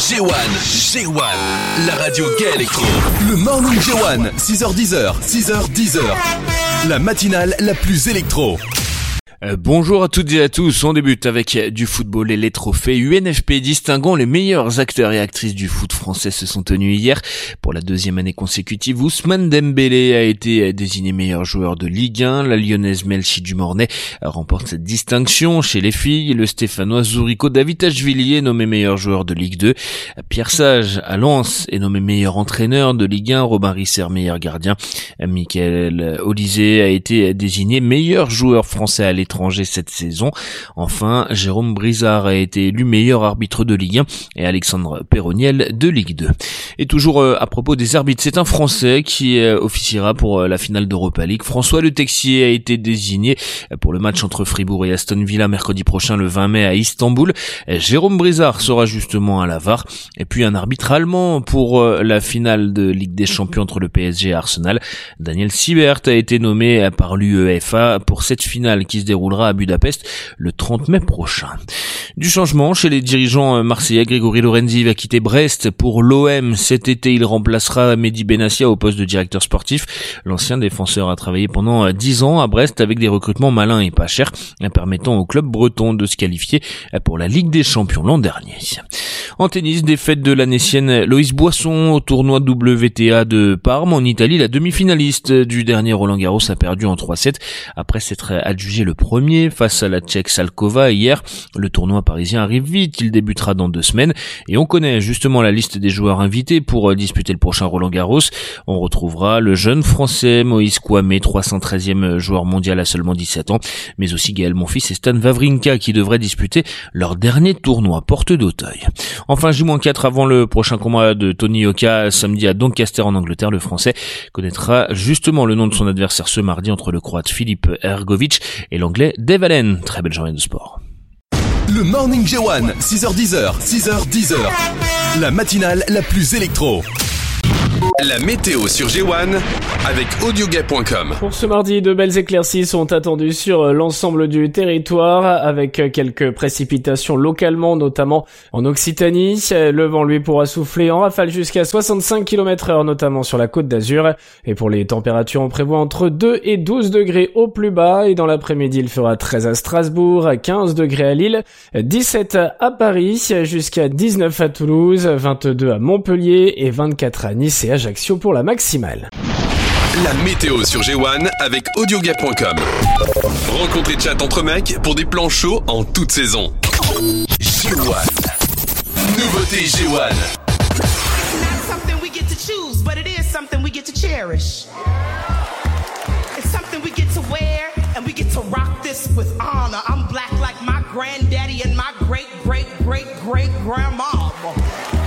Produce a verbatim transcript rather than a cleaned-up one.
G un, G un, la radio gay électro. Le Morning G un, six heures dix, six heures dix. La matinale la plus électro. Euh, bonjour à toutes et à tous, on débute avec du football et les trophées U N F P distinguant les meilleurs acteurs et actrices du foot français se sont tenus hier. Pour la deuxième année consécutive, Ousmane Dembélé a été désigné meilleur joueur de Ligue un. La lyonnaise Melchi Dumornay remporte cette distinction. Chez les filles, le stéphanois Zouriko Davitashvili est nommé meilleur joueur de Ligue deux. Pierre Sage à Lens est nommé meilleur entraîneur de Ligue un. Robin Risser meilleur gardien. Michael Olysée a été désigné meilleur joueur français à l'étranger cette saison. Enfin, Jérôme Brizard a été élu meilleur arbitre de Ligue un et Alexandre Perroniel de Ligue deux. Et toujours euh, à propos des arbitres, c'est un Français qui euh, officiera pour euh, la finale d'Europa League. François Le Texier a été désigné pour le match entre Fribourg et Aston Villa mercredi prochain le vingt mai à Istanbul. Jérôme Brizard sera justement à la V A R. Et puis un arbitre allemand pour euh, la finale de Ligue des Champions entre le P S G et Arsenal. Daniel Siebert a été nommé par l'UEFA pour cette finale qui se déroulera à Budapest le trente mai prochain. Du changement chez les dirigeants marseillais, Grégory Lorenzi va quitter Brest pour l'O M. Cet été, il remplacera Mehdi Benassia au poste de directeur sportif. L'ancien défenseur a travaillé pendant dix ans à Brest avec des recrutements malins et pas chers, permettant au club breton de se qualifier pour la Ligue des Champions l'an dernier. En tennis, défaite de l'Annécienne Loïs Boisson au tournoi W T A de Parme. En Italie, la demi-finaliste du dernier Roland-Garros a perdu en trois sept après s'être adjugée le premier face à la Tchèque Salkova hier. Le tournoi parisien arrive vite, il débutera dans deux semaines et on connaît justement la liste des joueurs invités pour disputer le prochain Roland-Garros. On retrouvera le jeune français Moïse Kouamé, trois cent treizième joueur mondial à seulement dix-sept ans, mais aussi Gaël Monfils et Stan Wawrinka qui devraient disputer leur dernier tournoi porte d'Auteuil. Enfin, J quatre avant le prochain combat de Tony Yoka samedi à Doncaster en Angleterre. Le français connaîtra justement le nom de son adversaire ce mardi entre le croate Filip Hrgović et l'anglais Dave Allen. Très belle journée de sport. Le Morning G un, six heures dix, six heures dix. La matinale la plus électro. La météo sur G un avec audiogay point com. Pour ce mardi, de belles éclaircies sont attendues sur l'ensemble du territoire avec quelques précipitations localement, notamment en Occitanie. Le vent, lui, pourra souffler en rafale jusqu'à soixante-cinq kilomètres heure, notamment sur la Côte d'Azur. Et pour les températures, on prévoit entre deux et douze degrés au plus bas. Et dans l'après-midi, il fera treize à Strasbourg, quinze degrés à Lille, dix-sept à Paris, jusqu'à dix-neuf à Toulouse, vingt-deux à Montpellier et vingt-quatre à Nice et Ajaccio pour la maximale. La météo sur G un avec audiogay point com. Rencontre et chat entre mecs pour des plans chauds en toute saison. G un. Nouveauté G un. It's not something we get to choose, but it is something we get to cherish. It's something we get to wear, and we get to rock this with honor. I'm black like my granddaddy and my great, great, great, great grandma.